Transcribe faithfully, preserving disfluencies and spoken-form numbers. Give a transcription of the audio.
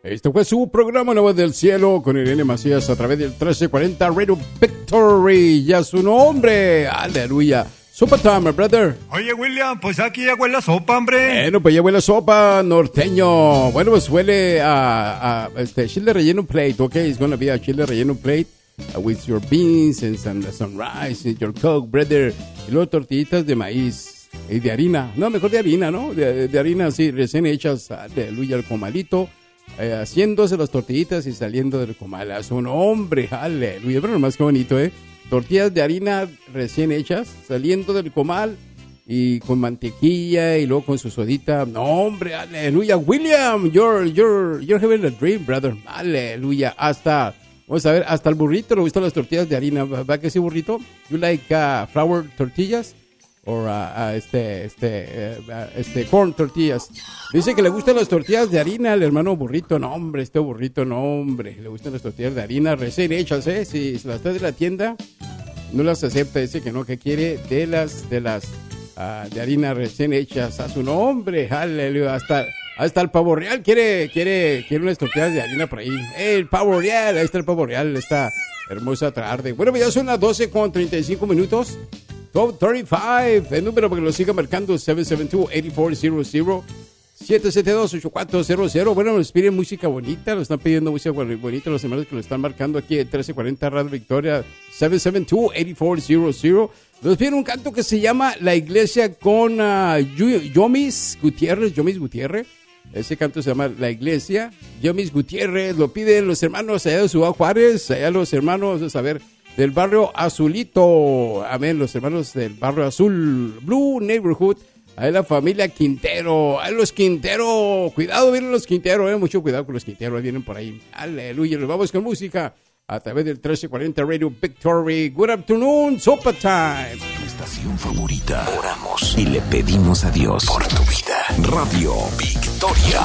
Este fue su programa Nuevo del Cielo con Irene Macías a través del trece cuarenta Radio Victory. Ya su nombre. Aleluya. Sopa time, brother. Oye, William, pues aquí ya huele a sopa, hombre. Bueno, pues ya huele a sopa norteño. Bueno, pues huele a, a este chile relleno plate. Okay, it's gonna be a chile relleno plate uh, with your beans and some, some rice and your coke, brother. Y luego tortillitas de maíz y de harina. No, mejor de harina, ¿no? De, de harina así, recién hechas. Aleluya, el comalito. Eh, haciéndose las tortillitas y saliendo del comal. A su nombre, aleluya. Pero nomás que bonito, ¿eh? Tortillas de harina recién hechas, saliendo del comal y con mantequilla y luego con su sodita. No, hombre, aleluya. William, you're, you're, you're having a dream, brother. Aleluya. Hasta, vamos a ver, hasta el burrito le gustan las tortillas de harina. ¿Va que sí, burrito? You like uh, flour tortillas? O uh, uh, este, este, uh, este, corn tortillas. Dice que le gustan las tortillas de harina al hermano burrito. No, hombre, este burrito, no, hombre. Le gustan las tortillas de harina recién hechas, ¿eh? Si se las trae de la tienda, no las acepta. Dice que no, que quiere de las, de las, uh, de harina recién hechas. A su nombre, aleluya. Hasta, hasta el pavo real quiere, quiere, quiere unas tortillas de harina por ahí. El pavo real, ahí está el pavo real, esta hermosa tarde. Bueno, pues ya son las doce con treinta y cinco minutos. Top treinta y cinco, el número para que lo siga marcando, siete siete dos, ocho cuatro cero cero, siete siete dos, ocho cuatro cero cero. Bueno, nos piden música bonita, lo están pidiendo música bonita los hermanos que lo están marcando aquí en trece cuarenta Radio Victoria, siete siete dos, ocho cuatro cero cero. Nos piden un canto que se llama La Iglesia con uh, Yomis Gutiérrez, Yomis Gutiérrez. Ese canto se llama La Iglesia, Yomis Gutiérrez, lo piden los hermanos allá de Ciudad Juárez, allá los hermanos, a ver, del barrio Azulito, amén, los hermanos del barrio Azul, Blue Neighborhood, ahí la familia Quintero, ahí los Quintero, cuidado, vienen los Quintero, eh, mucho cuidado con los Quintero, ahí vienen por ahí, aleluya, nos vamos con música a través del trece cuarenta Radio Victory. Good afternoon, Sopa Time. Tu estación favorita, oramos y le pedimos a Dios por tu vida. Radio Victoria.